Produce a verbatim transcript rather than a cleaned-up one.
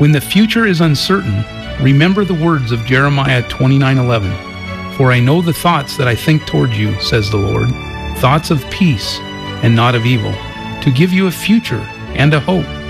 When the future is uncertain, remember the words of Jeremiah twenty-nine eleven. For I know the thoughts that I think toward you, says the Lord, thoughts of peace and not of evil, to give you a future and a hope.